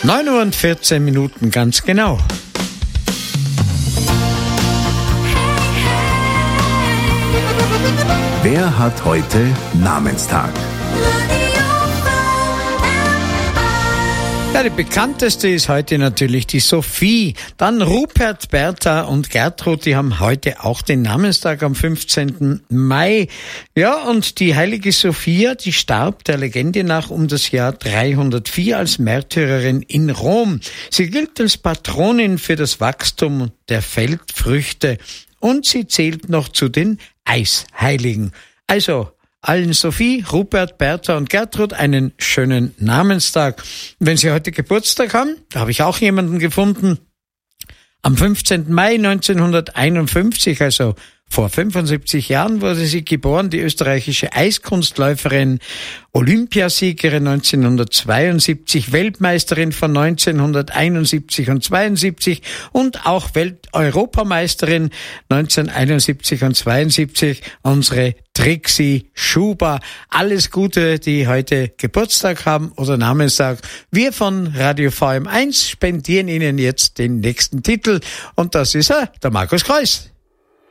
9:14 ganz genau. Wer hat heute Namenstag? Ja, die bekannteste ist heute natürlich die Sophie. Dann Rupert, Bertha und Gertrud, die haben heute auch den Namenstag am 15. Mai. Ja, und die heilige Sophia, die starb der Legende nach um das Jahr 304 als Märtyrerin in Rom. Sie gilt als Patronin für das Wachstum der Feldfrüchte und sie zählt noch zu den Eisheiligen. Also, allen Sophie, Rupert, Bertha und Gertrud einen schönen Namenstag. Wenn Sie heute Geburtstag haben, da habe ich auch jemanden gefunden, am 15. Mai 1951, also vor 75 Jahren wurde sie geboren, die österreichische Eiskunstläuferin, Olympiasiegerin 1972, Weltmeisterin von 1971 und 72 und auch Welt-Europameisterin 1971 und 72, unsere Trixie Schuber. Alles Gute, die heute Geburtstag haben oder Namenstag. Wir von Radio VM1 spendieren Ihnen jetzt den nächsten Titel und das ist der Markus Kreuz.